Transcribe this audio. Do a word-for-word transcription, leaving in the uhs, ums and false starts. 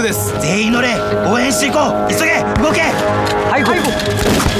です。 全員乗れ、応援していこう。急げ、動け。 はい、はい。